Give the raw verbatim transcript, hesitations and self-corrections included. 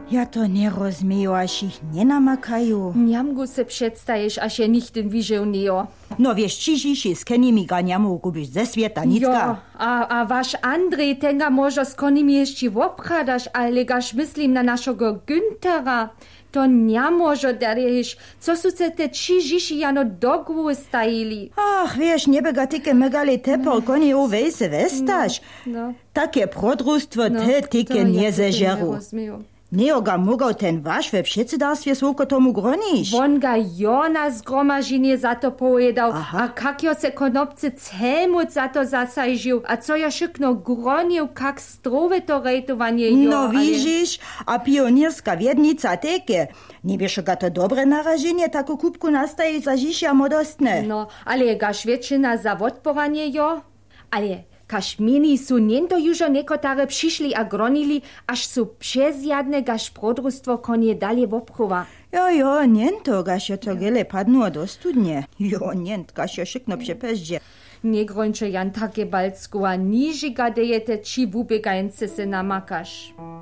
Ja to nie rozumію, až ich nenamakajú. Njamgu se předstaješ, až je nichten vyžil neo. No wiesz, čižiši z kenimiga njamu gubiš ze sveta Jo, nicka. a, a vaš Andrej, tenga možo s konimi ještě obchadaš, ale gaš myslím na našogo Günthera. To njamožo dariš, co su se te čižiši jano dogvu stajili. Ach, wiesz, nebega tyke megali tepol koni u vejse vestaš. No. Takie prodrustwo te tyke nie zežeru. rozumiju. Neoga mogao ten vaš ve předsedarstwie svoko tomu groniš. On ga jo na zgromažinje za to povedal, Aha. a kak jo se konopce celmut za to zasajžil, a co jo šikno gronil, kak strove to rejtovanie jo. No widzisz, a pionierska wiednica teke. Nie wiesz, ga to dobre narażenie, taką kupku nastaje za žišia modostne. No, ale gaš většina za odporanie jo, ale kaž mini su niento južo nekotare přišli a gronili, až su přezjadne gaž prodrustvo konje dalje vopchova. Jo, jo, niento, gaš je to gele padnuo do studnie. Jo, nient, gaš je šikno přepeždje. Nie grończe Jan takie balsku, a nižiga dejete či vubegajnce se namakaš.